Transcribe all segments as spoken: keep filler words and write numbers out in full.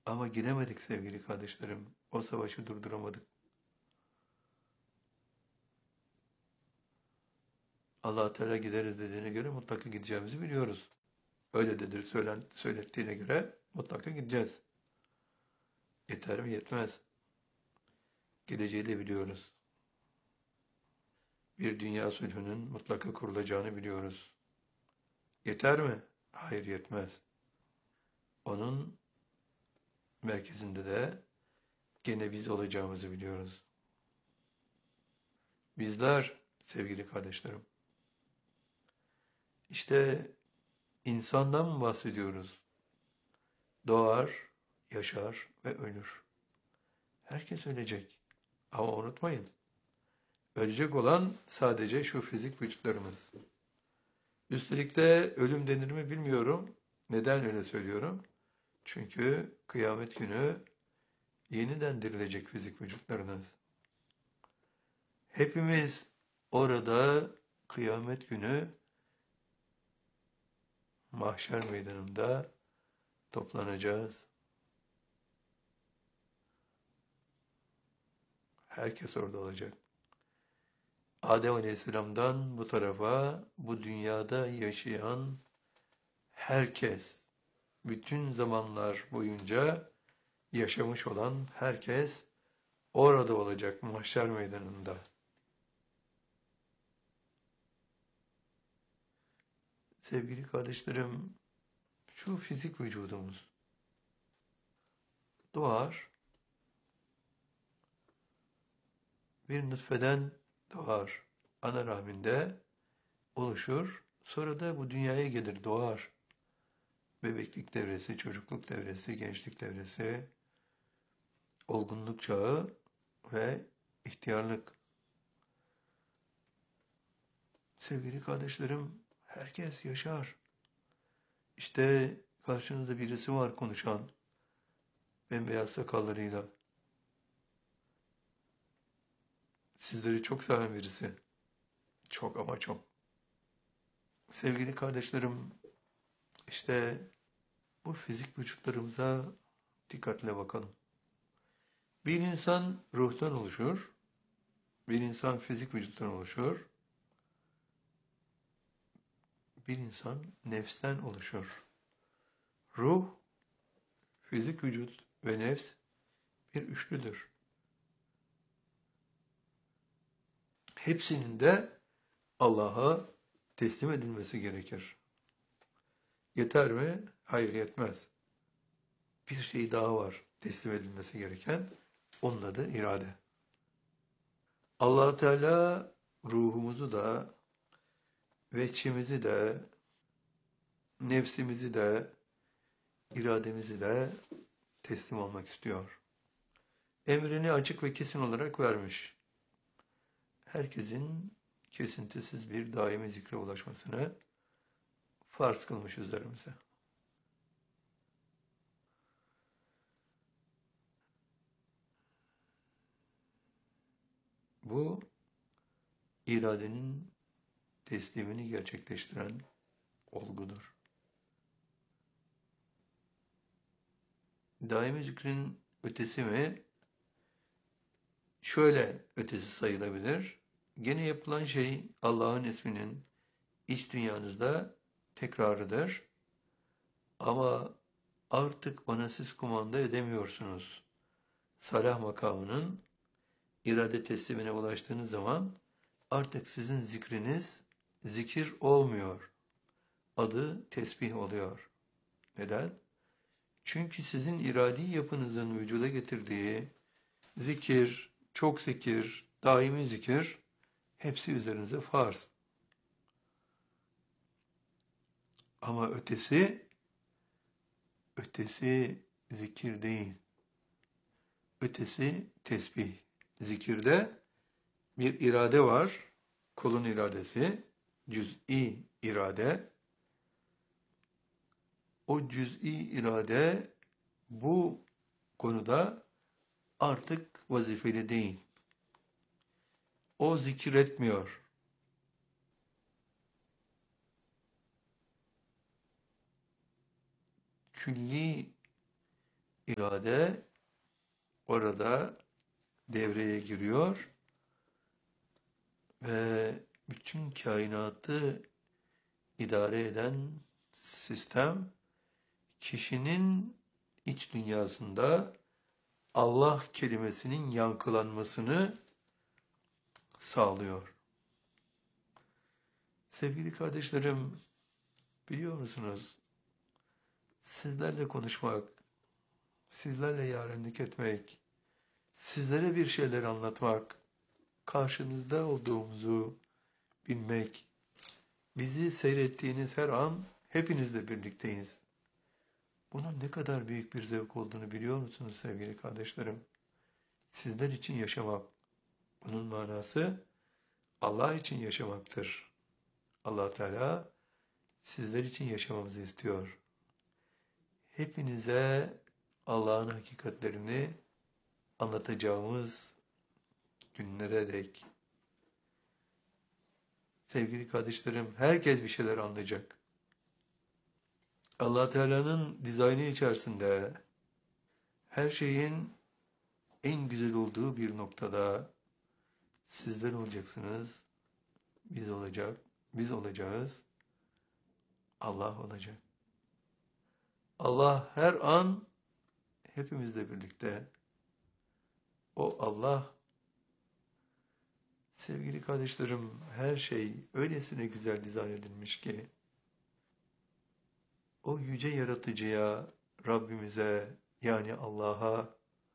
Ama gidemedik sevgili kardeşlerim. O savaşı durduramadık. Allah Teala gideriz dediğine göre mutlaka gideceğimizi biliyoruz. Öyle dedir söylen, söylettiğine göre mutlaka gideceğiz. Yeter mi? Yetmez. Geleceği de biliyoruz. Bir dünya sulhünün mutlaka kurulacağını biliyoruz. Yeter mi? Hayır, yetmez. Onun merkezinde de gene biz olacağımızı biliyoruz. Bizler sevgili kardeşlerim, işte insandan mı bahsediyoruz? Doğar, yaşar ve ölür. Herkes ölecek. Ama unutmayın, ölecek olan sadece şu fizik vücutlarımız. Üstelik de ölüm denir mi bilmiyorum. Neden öyle söylüyorum? Çünkü kıyamet günü yeniden dirilecek fizik vücutlarınız. Hepimiz orada kıyamet günü mahşer meydanında toplanacağız. Herkes orada olacak. Adem Aleyhisselam'dan bu tarafa, bu dünyada yaşayan herkes, bütün zamanlar boyunca yaşamış olan herkes orada olacak mahşer meydanında. Sevgili kardeşlerim, şu fizik vücudumuz doğar, bir nutfeden doğar, ana rahminde oluşur, sonra da bu dünyaya gelir, doğar. Bebeklik devresi, çocukluk devresi, gençlik devresi, olgunluk çağı ve ihtiyarlık. Sevgili kardeşlerim, herkes yaşar. İşte karşınızda birisi var konuşan, bembeyaz sakallarıyla. Sizleri çok seven birisi. Çok ama çok. Sevgili kardeşlerim, işte bu fizik vücutlarımıza dikkatle bakalım. Bir insan ruhtan oluşur, bir insan fizik vücuttan oluşur, bir insan nefsten oluşur. Ruh, fizik vücut ve nefs bir üçlüdür. Hepsinin de Allah'a teslim edilmesi gerekir. Yeter mi? Hayır, yetmez. Bir şey daha var teslim edilmesi gereken. Onun adı irade. Allah Teala ruhumuzu da, veçimizi de, nefsimizi de, irademizi de teslim olmak istiyor. Emrini açık ve kesin olarak vermiş. Herkesin kesintisiz bir daimi zikre ulaşmasını farz kılmış üzerimize. Bu iradenin teslimini gerçekleştiren olgudur. Daimi zikrin ötesi mi? Şöyle ötesi sayılabilir. Gene yapılan şey Allah'ın isminin iç dünyanızda tekrarıdır. Ama artık bana siz kumanda edemiyorsunuz. Salah makamının irade teslimine ulaştığınız zaman artık sizin zikriniz zikir olmuyor. Adı tesbih oluyor. Neden? Çünkü sizin iradi yapınızın vücuda getirdiği zikir, çok zikir, daimi zikir hepsi üzerinize farz. Ama ötesi, ötesi zikir değil. Ötesi tesbih. Zikirde bir irade var, kulun iradesi, cüz'i irade. O cüz'i irade bu konuda artık vazifeli değil. O zikir etmiyor. Külli irade orada devreye giriyor ve bütün kainatı idare eden sistem kişinin iç dünyasında Allah kelimesinin yankılanmasını sağlıyor. Sevgili kardeşlerim, biliyor musunuz? Sizlerle konuşmak, sizlerle yarenlik etmek, sizlere bir şeyler anlatmak, karşınızda olduğumuzu bilmek, bizi seyrettiğiniz her an hepinizle birlikteyiz. Bunun ne kadar büyük bir zevk olduğunu biliyor musunuz sevgili kardeşlerim? Sizler için yaşamak, bunun manası Allah için yaşamaktır. Allah Teala sizler için yaşamamızı istiyor. Hepinize Allah'ın hakikatlerini anlatacağımız günlere dek. Sevgili kardeşlerim, herkes bir şeyler anlayacak. Allah Teala'nın dizaynı içerisinde her şeyin en güzel olduğu bir noktada sizler olacaksınız, biz olacak, biz olacağız, Allah olacak. Allah her an hepimizle birlikte. O Allah, sevgili kardeşlerim, her şey öylesine güzel dizayn edilmiş ki, o yüce yaratıcıya, Rabbimize, yani Allah'a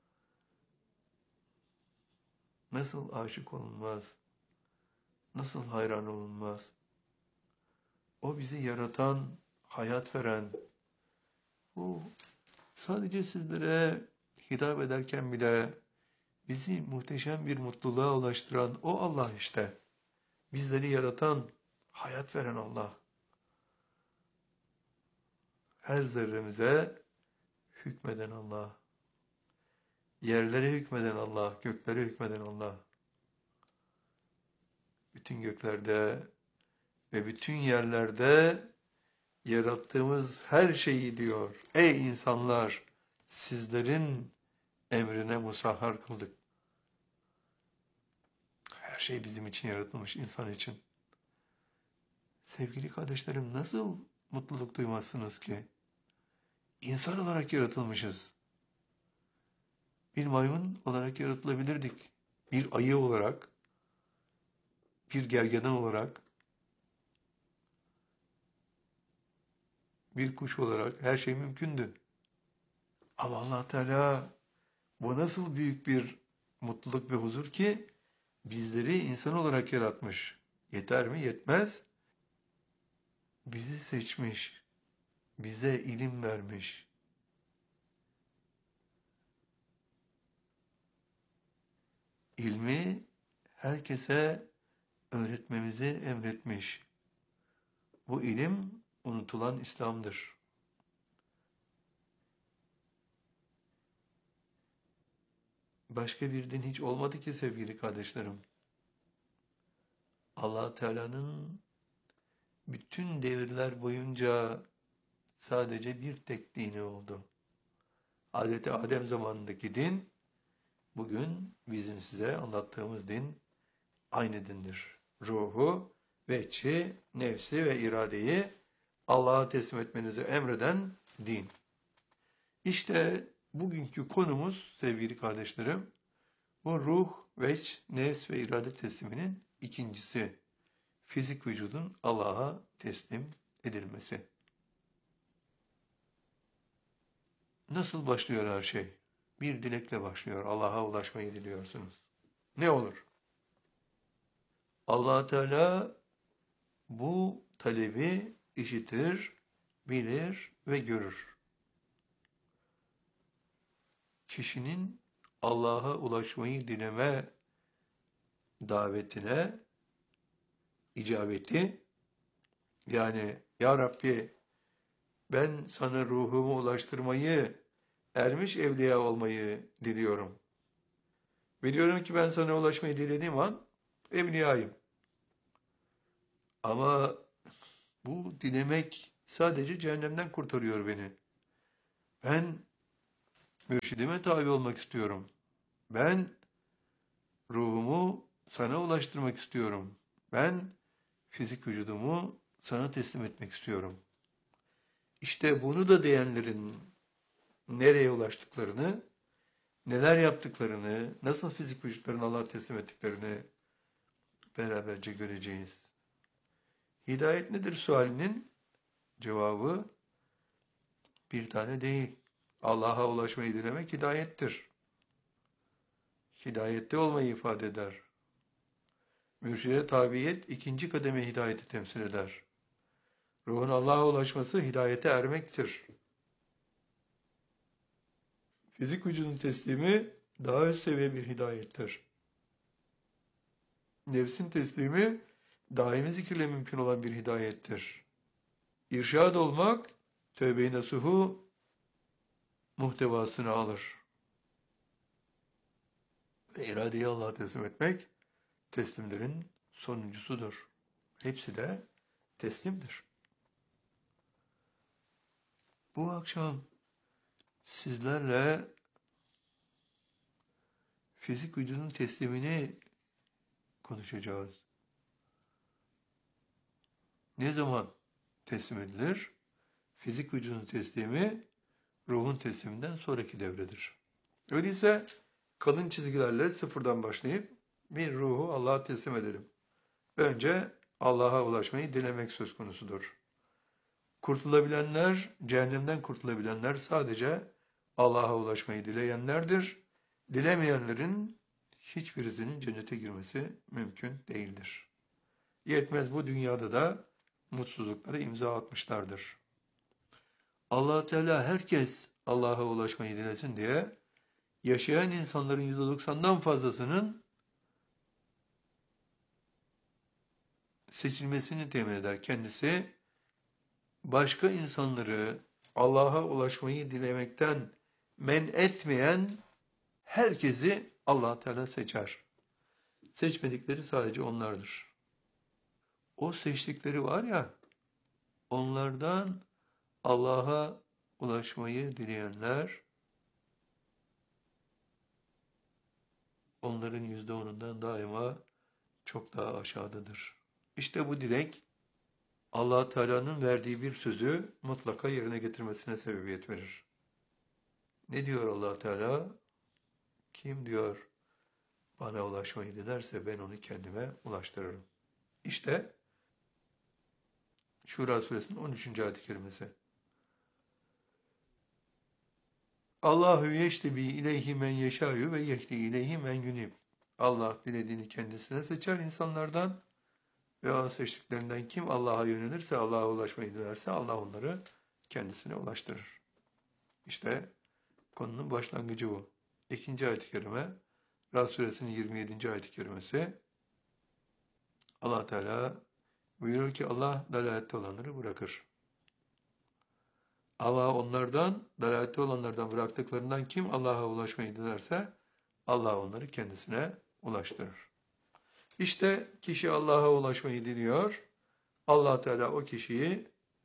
nasıl aşık olunmaz, nasıl hayran olunmaz? O bizi yaratan, hayat veren, bu sadece sizlere hitap ederken bile bizi muhteşem bir mutluluğa ulaştıran o Allah işte. Bizleri yaratan, hayat veren Allah. Her zerremize hükmeden Allah. Yerlere hükmeden Allah, göklere hükmeden Allah. Bütün göklerde ve bütün yerlerde yarattığımız her şeyi diyor. Ey insanlar, sizlerin emrine musahhar kıldık. Her şey bizim için yaratılmış, insan için. Sevgili kardeşlerim, nasıl mutluluk duymazsınız ki? İnsan olarak yaratılmışız. Bir maymun olarak yaratılabilirdik. Bir ayı olarak, bir gergedan olarak, bir kuş olarak her şey mümkündü. Ama Allah Teala bu nasıl büyük bir mutluluk ve huzur ki bizleri insan olarak yaratmış. Yeter mi? Yetmez. Bizi seçmiş. Bize ilim vermiş. İlmi herkese öğretmemizi emretmiş. Bu ilim unutulan İslam'dır. Başka bir din hiç olmadı ki sevgili kardeşlerim. Allah Teala'nın bütün devirler boyunca sadece bir tek dini oldu. Hazreti Adem zamanındaki din, bugün bizim size anlattığımız din aynı dindir. Ruhu, veçi, nefsi ve iradeyi Allah'a teslim etmenizi emreden din. İşte bugünkü konumuz sevgili kardeşlerim, bu ruh, veç, nefs ve irade tesliminin ikincisi. Fizik vücudun Allah'a teslim edilmesi. Nasıl başlıyor her şey? Bir dilekle başlıyor. Allah'a ulaşmayı diliyorsunuz. Ne olur? Allah Teala bu talebi işitir, bilir ve görür. Kişinin Allah'a ulaşmayı dileme davetine icabeti, yani Ya Rabbi ben sana ruhumu ulaştırmayı, ermiş evliya olmayı diliyorum. Biliyorum ki ben sana ulaşmayı dilediğim an evliyayım. Ama bu dilemek sadece cehennemden kurtarıyor beni. Ben mürşidime tabi olmak istiyorum. Ben ruhumu sana ulaştırmak istiyorum. Ben fizik vücudumu sana teslim etmek istiyorum. İşte bunu da diyenlerin nereye ulaştıklarını, neler yaptıklarını, nasıl fizik vücutlarını Allah'a teslim ettiklerini beraberce göreceğiz. Hidayet nedir sualinin cevabı bir tane değil. Allah'a ulaşmayı dilemek hidayettir. Hidayette olmayı ifade eder. Mürşide tabiyet ikinci kademe hidayeti temsil eder. Ruhun Allah'a ulaşması hidayete ermektir. Fizik vücudun teslimi daha üst seviye bir hidayettir. Nefsin teslimi daimi zikirle mümkün olan bir hidayettir. İrşad olmak tövbe-i nasuhu muhtevasını alır. Ve iradeyi Allah'a teslim etmek teslimlerin sonuncusudur. Hepsi de teslimdir. Bu akşam sizlerle fizik vücudun teslimini konuşacağız. Ne zaman teslim edilir? Fizik vücudun teslimi ruhun tesliminden sonraki devredir. Öyleyse kalın çizgilerle sıfırdan başlayıp bir ruhu Allah'a teslim edelim. Önce Allah'a ulaşmayı dilemek söz konusudur. Kurtulabilenler, cehennemden kurtulabilenler sadece Allah'a ulaşmayı dileyenlerdir. Dilemeyenlerin hiçbirisinin cennete girmesi mümkün değildir. Yetmez bu dünyada da mutsuzluklara imza atmışlardır. Allah Teala herkes Allah'a ulaşmayı dilesin diye yaşayan insanların yüzde doksandan fazlasının seçilmesini temin eder. Kendisi başka insanları Allah'a ulaşmayı dilemekten men etmeyen herkesi Allah Teala seçer. Seçmedikleri sadece onlardır. O seçtikleri var ya, onlardan Allah'a ulaşmayı dileyenler, onların yüzde onundan daima çok daha aşağıdadır. İşte bu dilek, Allah Teala'nın verdiği bir sözü mutlaka yerine getirmesine sebebiyet verir. Ne diyor Allah Teala? Kim diyor bana ulaşmayı dilerse ben onu kendime ulaştırırım. İşte Şura suresinin on üçüncü ayet-i kerimesi. Allahu yeştebi ileyhi men yeşâyu ve yehdi ileyhi men yunib. Allah dilediğini kendisine seçer insanlardan ve o seçtiklerinden kim Allah'a yönelirse, Allah'a ulaşmayı dilerse Allah onları kendisine ulaştırır. İşte konunun başlangıcı bu. İkinci ayet-i kerime, Ra'd suresinin yirmi yedinci ayet-i kerimesi. Allah Teala buyurur ki Allah dalalette olanları bırakır. Ama onlardan, dalalette olanlardan bıraktıklarından kim Allah'a ulaşmayı dilerse Allah onları kendisine ulaştırır. İşte kişi Allah'a ulaşmayı diliyor. Allah Teala o kişiyi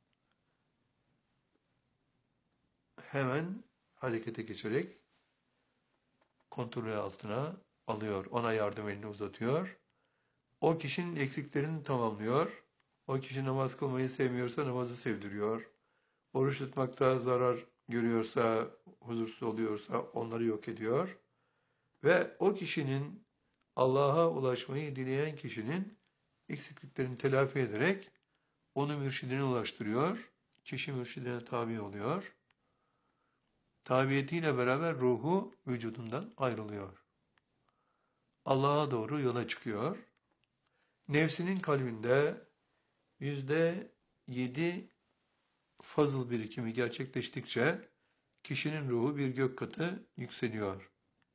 hemen harekete geçerek kontrolü altına alıyor. Ona yardım elini uzatıyor. O kişinin eksiklerini tamamlıyor. O kişi namaz kılmayı sevmiyorsa namazı sevdiriyor. Oruç tutmakta zarar görüyorsa, huzursuz oluyorsa onları yok ediyor. Ve o kişinin, Allah'a ulaşmayı dileyen kişinin eksikliklerini telafi ederek onu mürşidine ulaştırıyor. Kişi mürşidine tabi oluyor. Tabiyetiyle beraber ruhu vücudundan ayrılıyor. Allah'a doğru yola çıkıyor. Nefsinin kalbinde yüzde yedi fazıl birikimi gerçekleştikçe kişinin ruhu bir gök katı yükseliyor.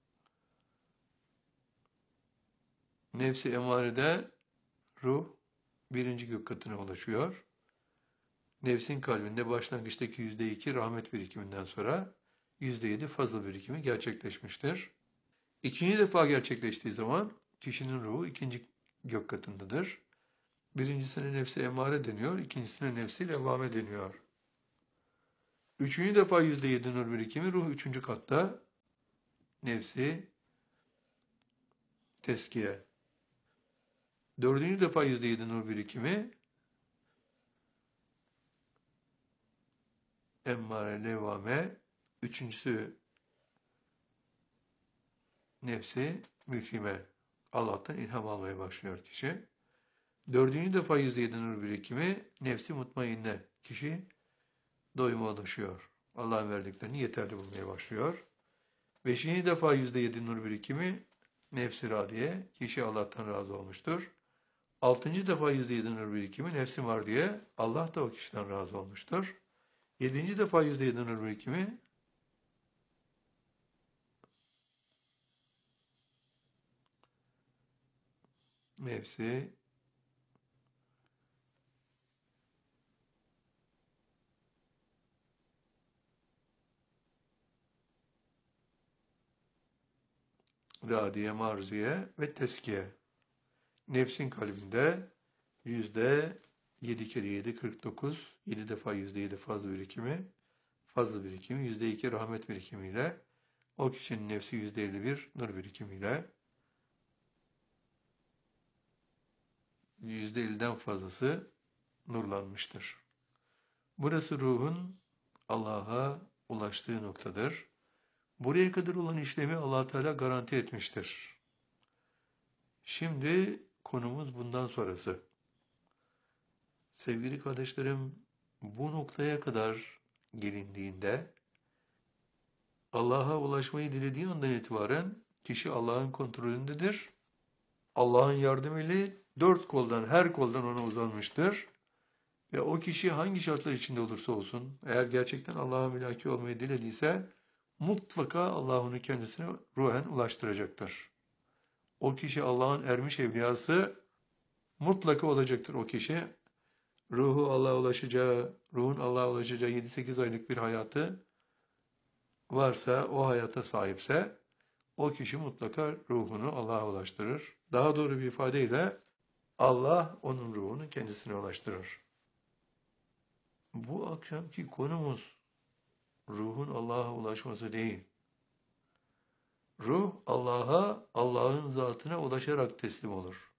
Nefsi emarede ruh birinci gök katına ulaşıyor. Nefsin kalbinde başlangıçtaki yüzde iki rahmet birikiminden sonra yüzde yedi fazıl birikimi gerçekleşmiştir. İkinci defa gerçekleştiği zaman kişinin ruhu ikinci gök katındadır. Birincisine nefsi emare deniyor, ikincisine nefsi levvame deniyor. Üçüncü defa yüzde yedi nur birikimi ruh üçüncü katta, nefsi teskiye. Dördüncü defa yüzde yedi nur birikimi emmare, levvame. Üçüncüsü nefsi mülkime. Allah'tan ilham almaya başlıyor kişi. Dördüncü defa yüzde yedi nur birikimi nefsi mutmainne. Kişi doyuma ulaşıyor. Allah'ın verdiklerini yeterli bulmaya başlıyor. Beşinci defa yüzde yedi nur birikimi nefsi radiye. Kişi Allah'tan razı olmuştur. Altıncı defa yüzde yedi nur birikimi nefsi mardiye. Allah da o kişiden razı olmuştur. Yedinci defa yüzde yedi nur birikimi nefsi radiye, marziye ve teskiye. Nefsin kalbinde yüzde yedi kere yedi, kırk dokuz, yedi defa yüzde yedi fazla birikimi, fazla birikimi, yüzde iki rahmet birikimiyle, o kişinin nefsi yüzde elli bir nur birikimiyle, yüzde elliden fazlası nurlanmıştır. Burası ruhun Allah'a ulaştığı noktadır. Buraya kadar olan işlemi Allah Teala garanti etmiştir. Şimdi konumuz bundan sonrası. Sevgili kardeşlerim, bu noktaya kadar gelindiğinde Allah'a ulaşmayı dilediği andan itibaren kişi Allah'ın kontrolündedir. Allah'ın yardımıyla dört koldan, her koldan ona uzanmıştır. Ve o kişi hangi şartlar içinde olursa olsun, eğer gerçekten Allah'a mülaki olmayı dilediyse, mutlaka Allah onu kendisine ruhen ulaştıracaktır. O kişi Allah'ın ermiş evliyası mutlaka olacaktır o kişi. Ruhu Allah'a ulaşacağı, ruhun Allah'a ulaşacağı yedi sekiz aylık bir hayatı varsa, o hayata sahipse, o kişi mutlaka ruhunu Allah'a ulaştırır. Daha doğru bir ifadeyle Allah onun ruhunu kendisine ulaştırır. Bu akşamki konumuz ruhun Allah'a ulaşması değil. Ruh Allah'a, Allah'ın zatına ulaşarak teslim olur.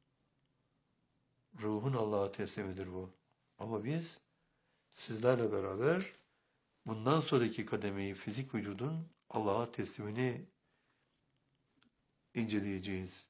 Ruhun Allah'a teslimidir bu. Ama biz sizlerle beraber bundan sonraki kademeyi fizik vücudun Allah'a teslimini inceleyeceğiz.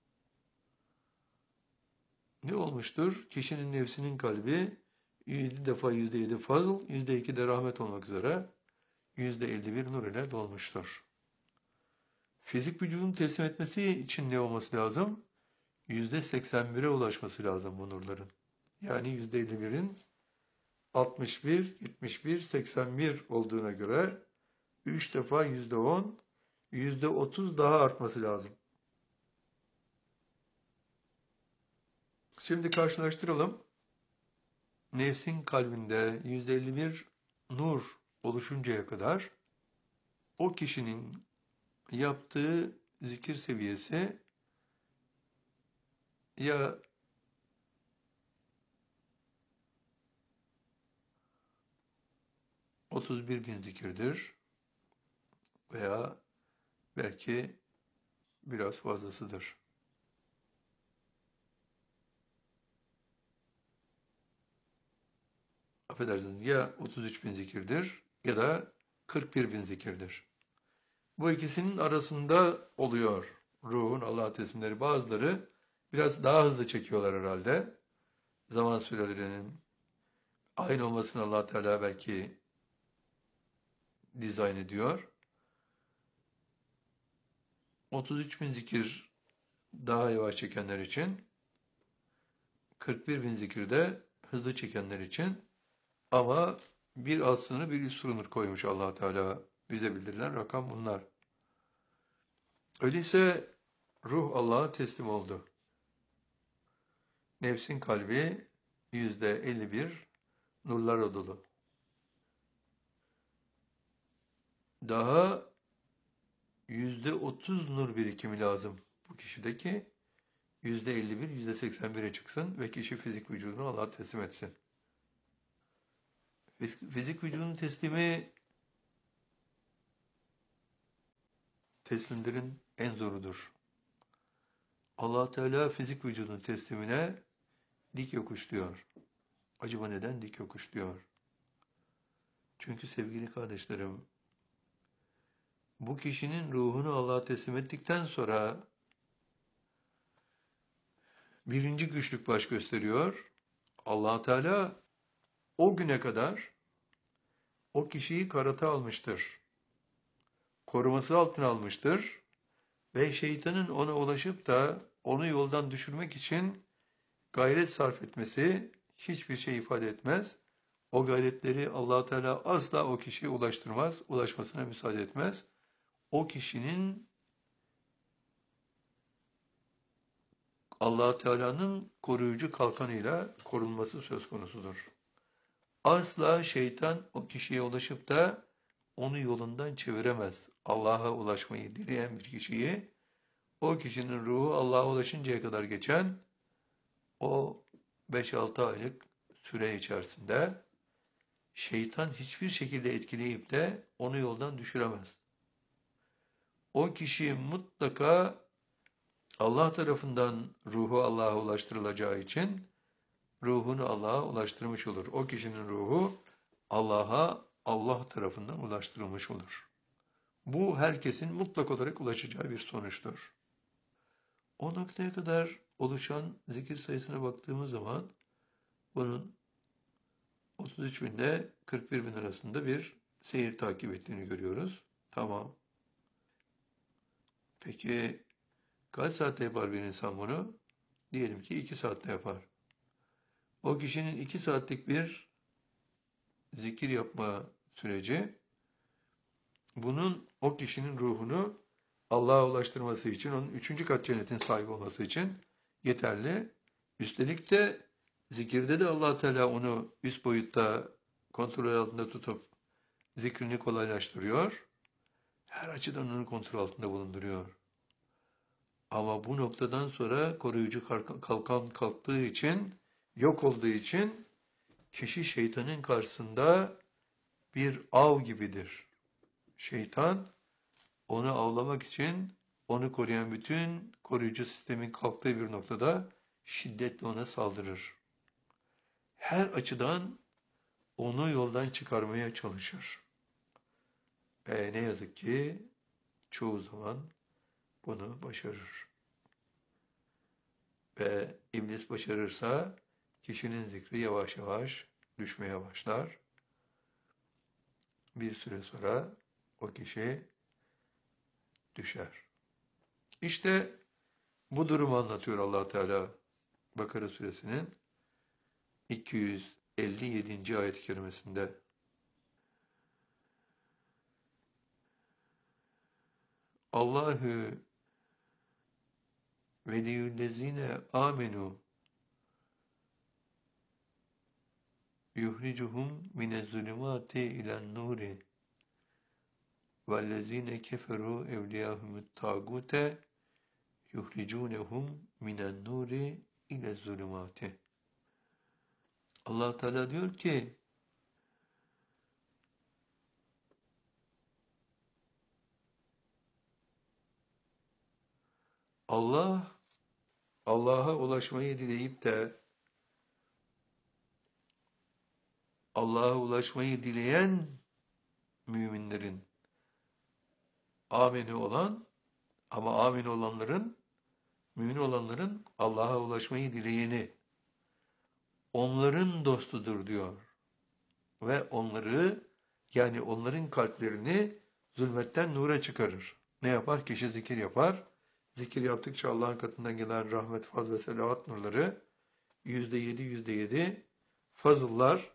Ne olmuştur? Kişinin nefsinin kalbi yedi defa yüzde yedi fazl, yüzde iki de rahmet olmak üzere yüzde elli bir nur ile dolmuştur. Fizik vücudun teslim etmesi için ne olması lazım? yüzde seksen bire ulaşması lazım bu nurların. Yani yüzde elli birin altmış bir, yetmiş bir, seksen bir olduğuna göre üç defa yüzde on, yüzde otuz daha artması lazım. Şimdi karşılaştıralım. Nefsin kalbinde yüzde elli bir nur oluşuncaya kadar o kişinin yaptığı zikir seviyesi ya otuz bir bin zikirdir veya belki biraz fazlasıdır. Affedersiniz, ya otuz üç bin zikirdir ya da kırk bir bin zikirdir. Bu ikisinin arasında oluyor ruhun Allah'a teslimleri. Bazıları biraz daha hızlı çekiyorlar herhalde. Zaman sürelerinin aynı olmasını Allah Teala belki dizayn ediyor. otuz üç bin zikir daha yavaş çekenler için, kırk bir bin zikir de hızlı çekenler için, ama bir alt sınır bir üst sınır koymuş Allah Teala, bize bildirilen rakam bunlar. Öyleyse ruh Allah'a teslim oldu. Nefsin kalbi yüzde elli bir nurlarla dolu. Daha yüzde otuz nur birikimi lazım bu kişideki. yüzde elli bir, yüzde seksen bire çıksın ve kişi fizik vücudunu Allah'a teslim etsin. Fizik vücudun teslimi teslimlerin en zorudur. Allah Teala fizik vücudun teslimine dik yokuş diyor. Acaba neden dik yokuş diyor? Çünkü sevgili kardeşlerim, bu kişinin ruhunu Allah'a teslim ettikten sonra birinci güçlük baş gösteriyor. Allah Teala o güne kadar o kişiyi karata almıştır. Koruması altına almıştır ve şeytanın ona ulaşıp da onu yoldan düşürmek için gayret sarf etmesi hiçbir şey ifade etmez. O gayretleri Allah Teala asla o kişiye ulaştırmaz, ulaşmasına müsaade etmez. O kişinin Allah Teala'nın koruyucu kalkanıyla korunması söz konusudur. Asla şeytan o kişiye ulaşıp da onu yolundan çeviremez. Allah'a ulaşmayı dileyen bir kişiyi, o kişinin ruhu Allah'a ulaşıncaya kadar geçen o beş altı aylık süre içerisinde şeytan hiçbir şekilde etkileyip de onu yoldan düşüremez. O kişi mutlaka Allah tarafından ruhu Allah'a ulaştırılacağı için ruhunu Allah'a ulaştırmış olur. O kişinin ruhu Allah'a Allah tarafından ulaştırılmış olur. Bu herkesin mutlak olarak ulaşacağı bir sonuçtur. O noktaya kadar oluşan zikir sayısına baktığımız zaman bunun otuz üç bin ile kırk bir bin arasında bir seyir takip ettiğini görüyoruz. Tamam. Peki kaç saatte yapar bir insan bunu? Diyelim ki iki saatte yapar. O kişinin iki saatlik bir zikir yapma süreci, bunun o kişinin ruhunu Allah'a ulaştırması için, onun üçüncü kat cennetin sahibi olması için yeterli. Üstelik de zikirde de Allah Teala onu üst boyutta kontrol altında tutup zikrini kolaylaştırıyor. Her açıdan onu kontrol altında bulunduruyor. Ama bu noktadan sonra koruyucu kalkan kalktığı için, yok olduğu için kişi şeytanın karşısında bir av gibidir. Şeytan onu avlamak için onu koruyan bütün koruyucu sistemin kalktığı bir noktada şiddetle ona saldırır. Her açıdan onu yoldan çıkarmaya çalışır. Ve ne yazık ki çoğu zaman bunu başarır. Ve iblis başarırsa kişinin zikri yavaş yavaş düşmeye başlar. Bir süre sonra o kişi düşer. İşte bu durumu anlatıyor Allah Teala Bakara suresinin iki yüz elli yedinci ayet-i kerimesinde. Allahu veliyüllezine amenu yuhricuhum minez-zulümati ilen-nuri vellezine keferu evliyahumut tagute yuhricunhum minen-nuri ile-zulümati. Allah Teala diyor ki, Allah, Allah'a ulaşmayı dileyip de Allah'a ulaşmayı dileyen müminlerin, ameni olan ama amin olanların, mümin olanların Allah'a ulaşmayı dileyeni, onların dostudur diyor. Ve onları, yani onların kalplerini zulmetten nura çıkarır. Ne yapar? Kişi zikir yapar. Zikir yaptıkça Allah'ın katından gelen rahmet, faz ve selavat nurları yüzde yedi, yüzde yedi fazıllar,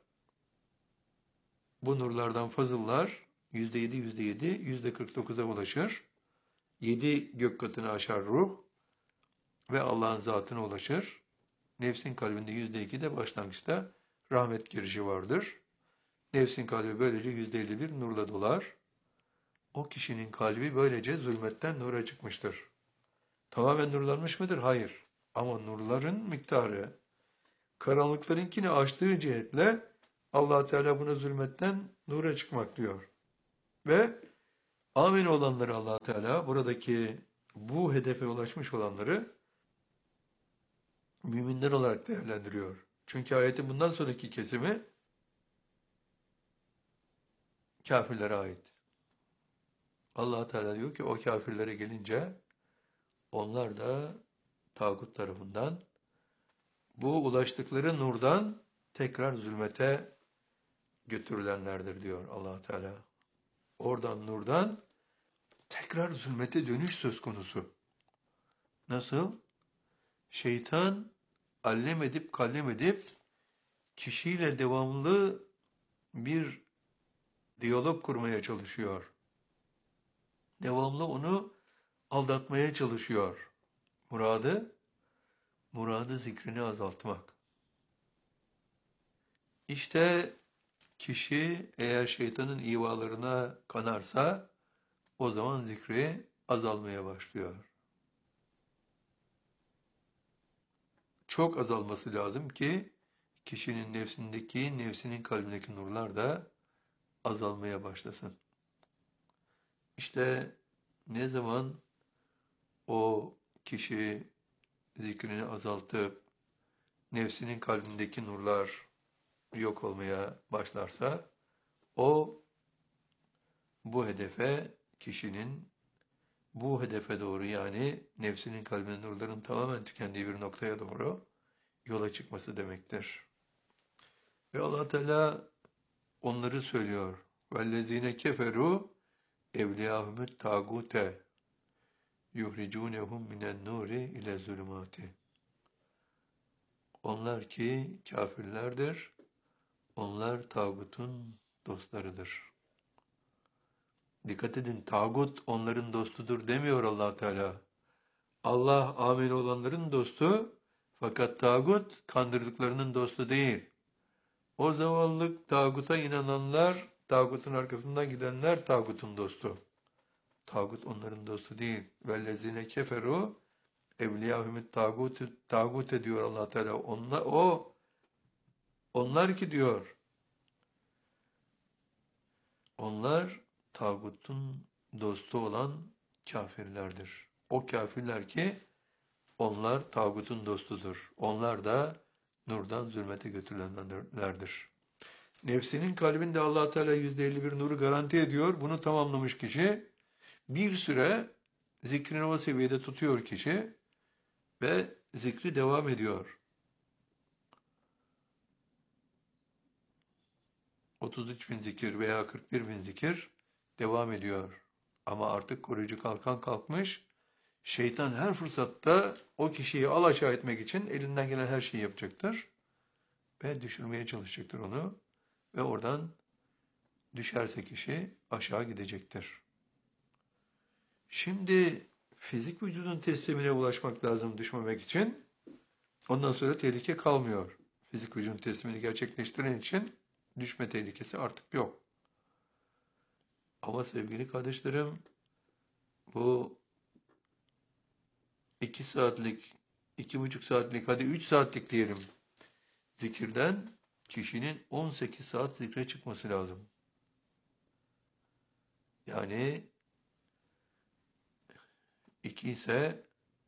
bu nurlardan fazıllar yüzde yedi, yüzde yedi, yüzde kırk dokuza ulaşır. Yedi gök katını aşar ruh ve Allah'ın zatına ulaşır. Nefsin kalbinde yüzde iki de başlangıçta rahmet girişi vardır. Nefsin kalbi böylece yüzde elli bir nurla dolar. O kişinin kalbi böylece zulmetten nura çıkmıştır. Tamamen nurlanmış mıdır? Hayır. Ama nurların miktarı, karanlıklarınkini aştığı cihetle Allah Teala buna zulmetten nura çıkmak diyor. Ve Amin olanları Allah Teala buradaki bu hedefe ulaşmış olanları müminler olarak değerlendiriyor. Çünkü ayetin bundan sonraki kesimi kafirlere ait. Allah Teala diyor ki o kafirlere gelince onlar da tağut tarafından bu ulaştıkları nurdan tekrar zulmete götürülenlerdir diyor Allah Teala. Oradan nurdan tekrar zulmete dönüş söz konusu. Nasıl? Şeytan allem edip kallem edip kişiyle devamlı bir diyalog kurmaya çalışıyor. Devamlı onu aldatmaya çalışıyor. Muradı, muradı zikrini azaltmak. İşte kişi eğer şeytanın ivalarına kanarsa o zaman zikri azalmaya başlıyor. Çok azalması lazım ki kişinin nefsindeki, nefsinin kalbindeki nurlar da azalmaya başlasın. İşte ne zaman o kişi zikrini azaltıp nefsinin kalbindeki nurlar yok olmaya başlarsa o bu hedefe kişinin bu hedefe doğru yani nefsinin kalbinin nurların tamamen tükendiği bir noktaya doğru yola çıkması demektir. Ve Allah Teala onları söylüyor. وَالَّذ۪ينَ كَفَرُوا اَوْلِيَاهُمُ التَّاغُوتَ يُخْرِجُونَهُمْ مِنَ النُّورِ اِلَى الظُّلُمَاتِ. Onlar ki kafirlerdir, onlar tağutun dostlarıdır. Dikkat edin, tağut onların dostudur demiyor Allah Teala. Allah amin olanların dostu, fakat tağut kandırdıklarının dostu değil. O zavallık tağuta inananlar, tağutun arkasından gidenler tağutun dostu. Tağut onların dostu değil. Vellezine keferu evliyahümüt tağut tağut ediyor Allah Teala. Onlar o onlar ki diyor. Onlar tağutun dostu olan kafirlerdir. O kafirler ki onlar tağutun dostudur. Onlar da nurdan zulmete götürülenlerdir. Nefsinin kalbinde Allah Teala yüzde elli bir nuru garanti ediyor. Bunu tamamlamış kişi bir süre zikrini o seviyede tutuyor kişi ve zikri devam ediyor. otuz üç bin zikir veya kırk bir bin zikir devam ediyor. Ama artık koruyucu kalkan kalkmış. Şeytan her fırsatta o kişiyi alaşağı etmek için elinden gelen her şeyi yapacaktır. Ve düşürmeye çalışacaktır onu. Ve oradan düşerse kişi aşağı gidecektir. Şimdi fizik vücudun teslimine ulaşmak lazım düşmemek için. Ondan sonra tehlike kalmıyor. Fizik vücudun teslimini gerçekleştiren için düşme tehlikesi artık yok. Ama sevgili kardeşlerim, bu iki saatlik, iki buçuk saatlik, hadi üç saatlik diyelim zikirden kişinin on sekiz saat zikre çıkması lazım. Yani iki ise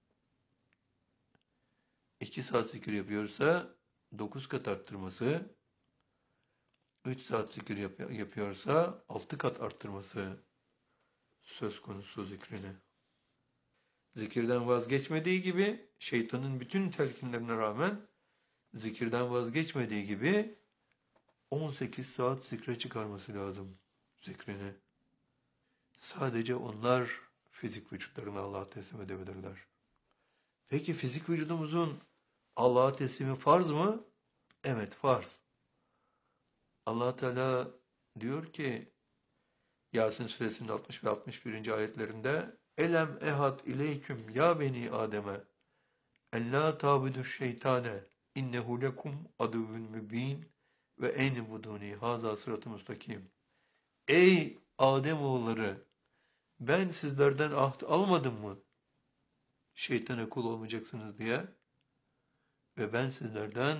iki saat zikir yapıyorsa dokuz kat arttırması, üç saat zikir yap yapıyorsa altı kat arttırması söz konusu zikrini. Zikirden vazgeçmediği gibi şeytanın bütün telkinlerine rağmen zikirden vazgeçmediği gibi on sekiz saat zikre çıkarması lazım zikrini. Sadece onlar fizik vücutlarını Allah'a teslim edebilirler. Peki fizik vücudumuzun Allah'a teslimi farz mı? Evet, farz. Allah Teala diyor ki Yasin suresinin altmış ve altmış birinci ayetlerinde Elem ehad ileyküm ya beni Adem'e en la tabudu şeytane innehu lekum aduvun mübin ve eyni buduni haza sıratı mustakim. Ey Adem oğulları, ben sizlerden ahd almadım mı? Şeytana kul olmayacaksınız diye ve ben sizlerden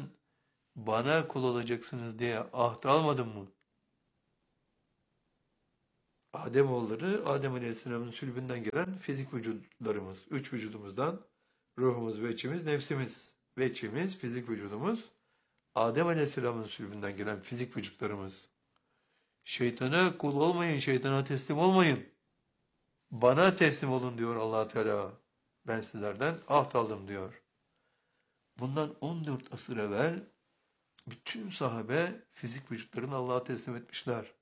bana kul olacaksınız diye ahd almadım mı? Ademoğulları, Adem Aleyhisselam'ın sülbünden gelen fizik vücutlarımız. Üç vücudumuzdan ruhumuz, veçimiz, nefsimiz. Veçimiz, fizik vücudumuz. Adem Aleyhisselam'ın sülbünden gelen fizik vücutlarımız. Şeytana kul olmayın, şeytana teslim olmayın. Bana teslim olun diyor Allah Teala. Ben sizlerden ahd aldım diyor. Bundan on dört asır evvel bütün sahabe fizik vücutlarını Allah'a teslim etmişler.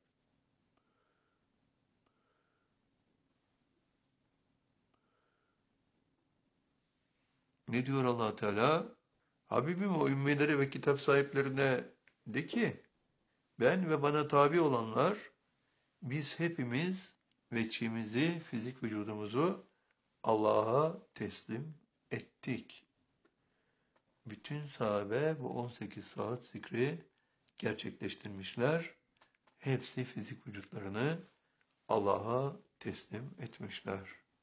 Ne diyor Allah Teala? Habibim o ümmelere ve kitap sahiplerine de ki ben ve bana tabi olanlar biz hepimiz veçimizi, fizik vücudumuzu Allah'a teslim ettik. Bütün sahabe bu on sekiz saat zikri gerçekleştirmişler. Hepsi fizik vücutlarını Allah'a teslim etmişler.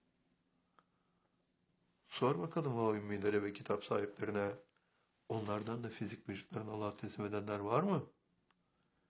Sor bakalım o ümmilere ve kitap sahiplerine, onlardan da fizik vücutlarını Allah'a teslim edenler var mı?